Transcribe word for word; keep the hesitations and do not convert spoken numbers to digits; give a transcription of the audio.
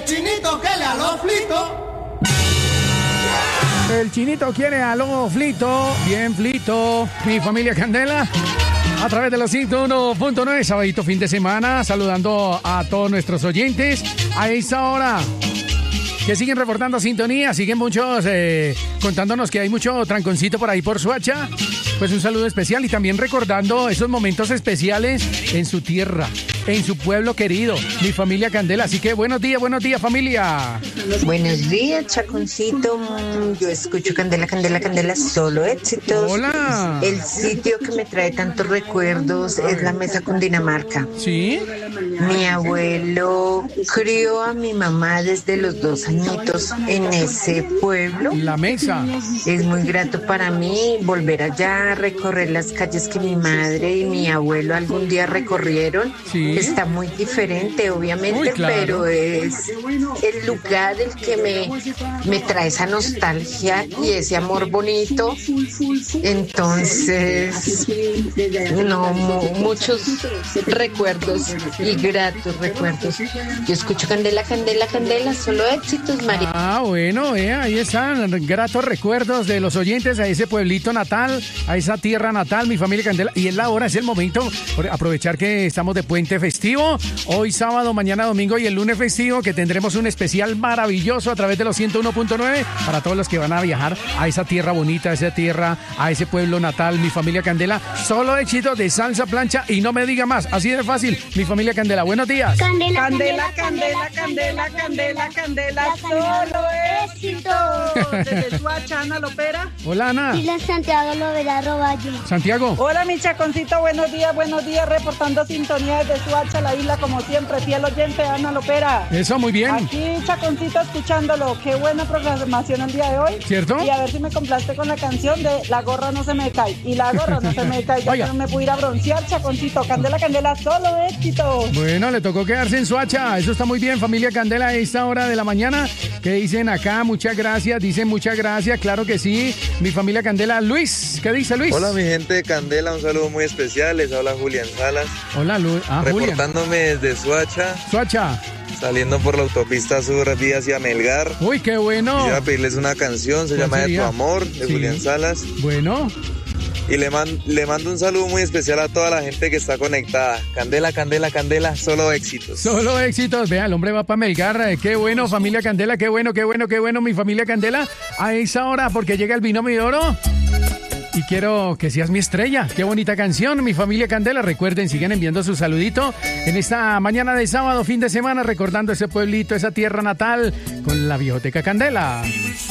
El chinito que le aló Flito. El chinito quiere aló Flito. Bien, Flito. Mi familia Candela. A través de los ciento uno punto nueve, sabadito fin de semana, saludando a todos nuestros oyentes a esta hora que siguen reportando sintonía, siguen muchos eh, contándonos que hay mucho tranconcito por ahí por Soacha. Pues un saludo especial y también recordando esos momentos especiales en su tierra, en su pueblo querido, mi familia Candela. Así que buenos días, buenos días, familia. Buenos días, Chaconcito. Yo escucho Candela, Candela, Candela, solo éxitos. Hola. El sitio que me trae tantos recuerdos es la Mesa Cundinamarca. ¿Sí? Mi abuelo crió a mi mamá desde los dos añitos en ese pueblo. La Mesa. Es muy grato para mí volver allá, recorrer las calles que mi madre y mi abuelo algún día recorrieron. Sí. Está muy diferente, obviamente, Uy, claro. pero es el lugar el que me, me trae esa nostalgia y ese amor bonito. Entonces, no, mu- muchos recuerdos y gratos recuerdos. Yo escucho Candela, Candela, Candela, solo éxitos, María. Ah, bueno, eh, ahí están gratos recuerdos de los oyentes a ese pueblito natal, a esa tierra natal, mi familia Candela. Y es la hora, es el momento, por aprovechar que estamos de puente festivo, hoy sábado, mañana domingo y el lunes festivo, que tendremos un especial maravilloso a través de los ciento uno punto nueve para todos los que van a viajar a esa tierra bonita, a esa tierra, a ese pueblo natal, mi familia Candela. Solo éxito de salsa, plancha y no me diga más, así de fácil, mi familia Candela. Buenos días. Candela, candela, candela, candela, candela, candela, solo éxito. Desde Soacha, Ana Lopera. Hola, Ana. Dile a Santiago Lovera Roballo. Santiago. Hola, mi Chaconcito, buenos días, buenos días, reportando sintonía desde Soacha, la isla, como siempre, fiel oyente, Ana Lopera. Eso, muy bien. Aquí, Chaconcito, escuchándolo. Qué buena programación el día de hoy. ¿Cierto? Y a ver si me complaste con la canción de La gorra no se me cae. Y la gorra no se me cae. Ya Oiga. que no me puedo ir a broncear, Chaconcito. Candela, candela, solo éxito. Bueno, le tocó quedarse en Soacha. Eso está muy bien, familia Candela, a esta hora de la mañana. ¿Qué dicen acá? Muchas gracias. Dicen muchas gracias. Claro que sí. Mi familia Candela. Luis, ¿qué dice Luis? Hola, mi gente de Candela. Un saludo muy especial. Les habla Julián Salas. Hola, Luis. Ah, Julián. Reportándome desde Soacha, Soacha. saliendo por la autopista sur vía hacia Melgar. Uy, qué bueno. Quisiera pedirles una canción, se ¿Cuál llama De sería? tu amor, de Sí. Julián Salas. Bueno. Y le, man- le mando un saludo muy especial a toda la gente que está conectada. Candela, Candela, Candela, solo éxitos. Solo éxitos. Vea, el hombre va para Melgar. Eh, Qué bueno, familia Candela. Qué bueno, qué bueno, qué bueno, mi familia Candela. A esa hora, porque llega el binomio de oro. Y quiero que seas mi estrella. Qué bonita canción, mi familia Candela. Recuerden, sigan enviando su saludito en esta mañana de sábado, fin de semana, recordando ese pueblito, esa tierra natal, con la Viejoteca Candela.